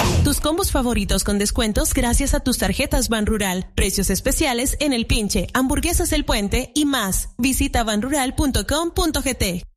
Tus combos favoritos con descuentos gracias a tus tarjetas Banrural. Precios especiales en El Pinche, Hamburguesas El Puente y más. Visita banrural.com.gt.